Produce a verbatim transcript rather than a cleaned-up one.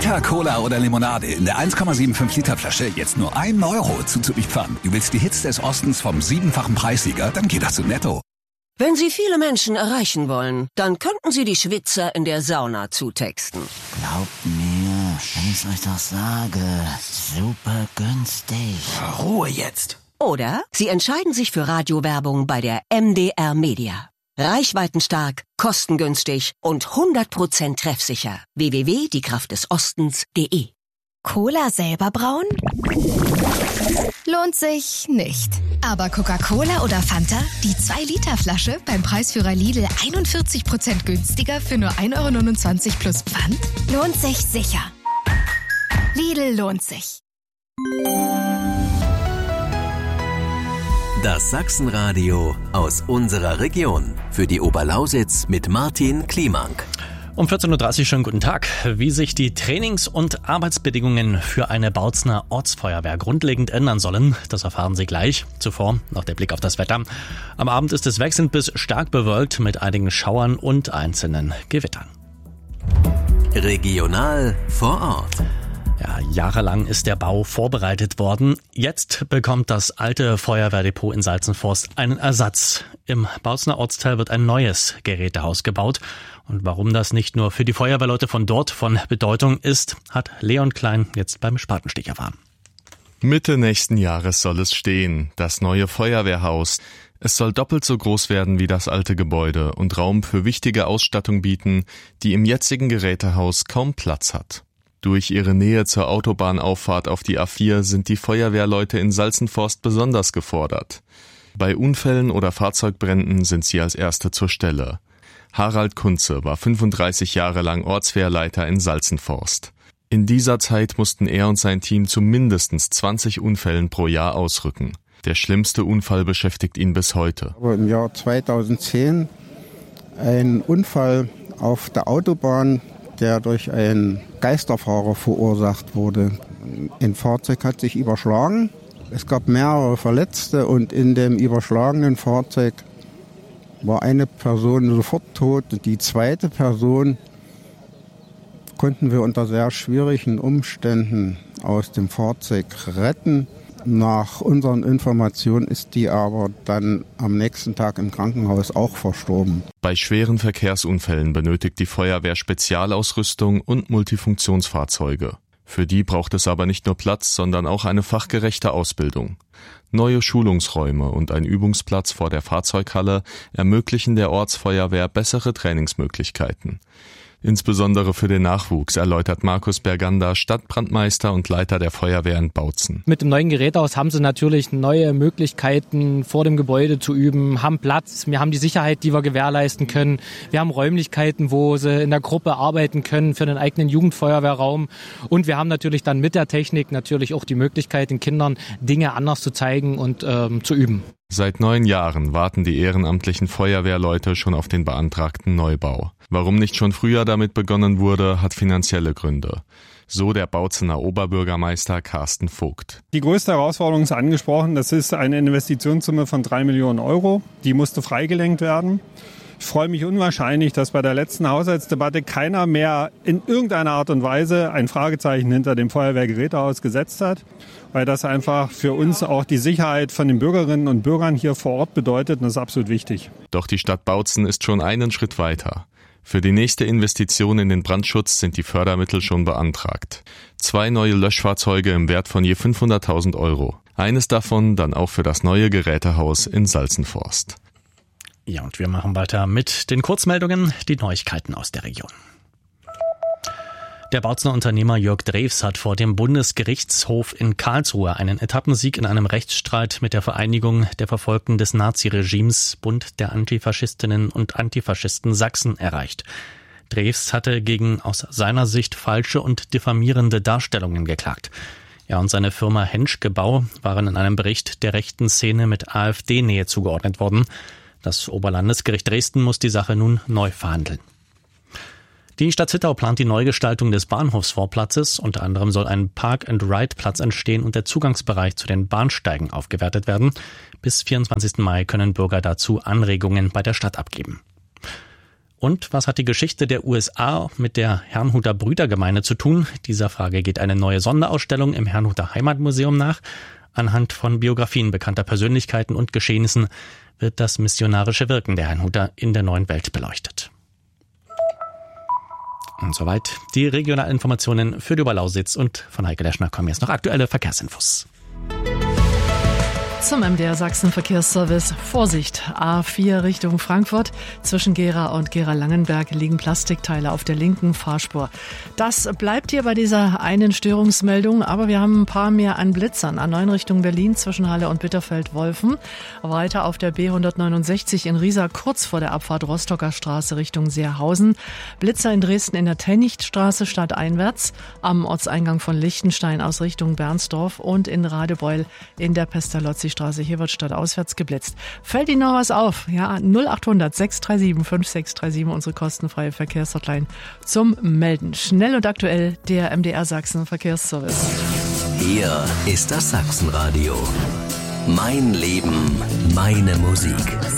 Fanta, Cola oder Limonade in der eins Komma fünfundsiebzig Liter Flasche jetzt nur ein Euro zuzupfern. Du willst die Hits des Ostens vom siebenfachen Preissieger? Dann geh doch zu Netto. Wenn Sie viele Menschen erreichen wollen, dann könnten Sie die Schwitzer in der Sauna zutexten. Glaubt mir, wenn ich's euch doch sage, super günstig. Ruhe jetzt. Oder Sie entscheiden sich für Radiowerbung bei der M D R Media. Reichweitenstark, kostengünstig und hundert Prozent treffsicher. w w w punkt die kraft des ostens punkt de. Cola selber brauen? Lohnt sich nicht. Aber Coca-Cola oder Fanta? Die zwei Liter Flasche beim Preisführer Lidl einundvierzig Prozent günstiger für nur ein Euro neunundzwanzig plus Pfand? Lohnt sich sicher. Lidl lohnt sich. Das Sachsenradio aus unserer Region. Für die Oberlausitz mit Martin Kliemank. Um vierzehn Uhr dreißig schönen guten Tag. Wie sich die Trainings- und Arbeitsbedingungen für eine Bautzener Ortsfeuerwehr grundlegend ändern sollen, das erfahren Sie gleich. Zuvor noch der Blick auf das Wetter. Am Abend ist es wechselnd bis stark bewölkt mit einigen Schauern und einzelnen Gewittern. Regional vor Ort. Ja, jahrelang ist der Bau vorbereitet worden. Jetzt bekommt das alte Feuerwehrdepot in Salzenforst einen Ersatz. Im Bautzener Ortsteil wird ein neues Gerätehaus gebaut. Und warum das nicht nur für die Feuerwehrleute von dort von Bedeutung ist, hat Leon Klein jetzt beim Spatenstich erfahren. Mitte nächsten Jahres soll es stehen, das neue Feuerwehrhaus. Es soll doppelt so groß werden wie das alte Gebäude und Raum für wichtige Ausstattung bieten, die im jetzigen Gerätehaus kaum Platz hat. Durch ihre Nähe zur Autobahnauffahrt auf die A vier sind die Feuerwehrleute in Salzenforst besonders gefordert. Bei Unfällen oder Fahrzeugbränden sind sie als Erste zur Stelle. Harald Kunze war fünfunddreißig Jahre lang Ortswehrleiter in Salzenforst. In dieser Zeit mussten er und sein Team zu mindestens zwanzig Unfällen pro Jahr ausrücken. Der schlimmste Unfall beschäftigt ihn bis heute. Im Jahr zweitausendzehn ein Unfall auf der Autobahn, der durch einen Geisterfahrer verursacht wurde. Ein Fahrzeug hat sich überschlagen. Es gab mehrere Verletzte und in dem überschlagenen Fahrzeug war eine Person sofort tot. Die zweite Person konnten wir unter sehr schwierigen Umständen aus dem Fahrzeug retten. Nach unseren Informationen ist die aber dann am nächsten Tag im Krankenhaus auch verstorben. Bei schweren Verkehrsunfällen benötigt die Feuerwehr Spezialausrüstung und Multifunktionsfahrzeuge. Für die braucht es aber nicht nur Platz, sondern auch eine fachgerechte Ausbildung. Neue Schulungsräume und ein Übungsplatz vor der Fahrzeughalle ermöglichen der Ortsfeuerwehr bessere Trainingsmöglichkeiten. Insbesondere für den Nachwuchs, erläutert Markus Bergander, Stadtbrandmeister und Leiter der Feuerwehr in Bautzen. Mit dem neuen Gerätehaus haben sie natürlich neue Möglichkeiten, vor dem Gebäude zu üben, haben Platz, wir haben die Sicherheit, die wir gewährleisten können. Wir haben Räumlichkeiten, wo sie in der Gruppe arbeiten können für den eigenen Jugendfeuerwehrraum. Und wir haben natürlich dann mit der Technik natürlich auch die Möglichkeit, den Kindern Dinge anders zu zeigen und ähm, zu üben. Seit neun Jahren warten die ehrenamtlichen Feuerwehrleute schon auf den beantragten Neubau. Warum nicht schon früher damit begonnen wurde, hat finanzielle Gründe. So der Bautzener Oberbürgermeister Carsten Vogt. Die größte Herausforderung ist angesprochen, das ist eine Investitionssumme von drei Millionen Euro. Die musste freigelenkt werden. Ich freue mich unwahrscheinlich, dass bei der letzten Haushaltsdebatte keiner mehr in irgendeiner Art und Weise ein Fragezeichen hinter dem Feuerwehrgerätehaus gesetzt hat, weil das einfach für uns auch die Sicherheit von den Bürgerinnen und Bürgern hier vor Ort bedeutet und das ist absolut wichtig. Doch die Stadt Bautzen ist schon einen Schritt weiter. Für die nächste Investition in den Brandschutz sind die Fördermittel schon beantragt. Zwei neue Löschfahrzeuge im Wert von je fünfhunderttausend Euro. Eines davon dann auch für das neue Gerätehaus in Salzenforst. Ja, und wir machen weiter mit den Kurzmeldungen, die Neuigkeiten aus der Region. Der Bautzener Unternehmer Jörg Drews hat vor dem Bundesgerichtshof in Karlsruhe einen Etappensieg in einem Rechtsstreit mit der Vereinigung der Verfolgten des Naziregimes Bund der Antifaschistinnen und Antifaschisten Sachsen erreicht. Drews hatte gegen aus seiner Sicht falsche und diffamierende Darstellungen geklagt. Er und seine Firma Henschke Bau waren in einem Bericht der rechten Szene mit AfD-Nähe zugeordnet worden. Das Oberlandesgericht Dresden muss die Sache nun neu verhandeln. Die Stadt Zittau plant die Neugestaltung des Bahnhofsvorplatzes. Unter anderem soll ein Park-and-Ride-Platz entstehen und der Zugangsbereich zu den Bahnsteigen aufgewertet werden. Bis vierundzwanzigsten Mai können Bürger dazu Anregungen bei der Stadt abgeben. Und was hat die Geschichte der U S A mit der Herrnhuter Brüdergemeinde zu tun? Dieser Frage geht eine neue Sonderausstellung im Herrnhuter Heimatmuseum nach. Anhand von Biografien bekannter Persönlichkeiten und Geschehnissen wird das missionarische Wirken der Herrnhuter in der neuen Welt beleuchtet. Und soweit die regionalen Informationen für die Oberlausitz, und von Heike Leschner kommen jetzt noch aktuelle Verkehrsinfos. Zum M D R Sachsen Verkehrsservice. Vorsicht, A vier Richtung Frankfurt. Zwischen Gera und Gera-Langenberg liegen Plastikteile auf der linken Fahrspur. Das bleibt hier bei dieser einen Störungsmeldung, aber wir haben ein paar mehr an Blitzern. A neun Richtung Berlin zwischen Halle und Bitterfeld-Wolfen. Weiter auf der B hundertneunundsechzig in Riesa kurz vor der Abfahrt Rostocker Straße Richtung Seerhausen. Blitzer in Dresden in der Tennichtstraße stadteinwärts. Am Ortseingang von Lichtenstein aus Richtung Bernsdorf und in Radebeul in der Pestalozzi Straße Herbertstadt auswärts geblitzt. Fällt Ihnen noch was auf? Ja, null acht hundert sechs drei sieben fünf sechs drei sieben, unsere kostenfreie Verkehrshotline zum Melden. Schnell und aktuell der M D R Sachsen Verkehrsservice. Hier ist das Sachsenradio. Mein Leben, meine Musik.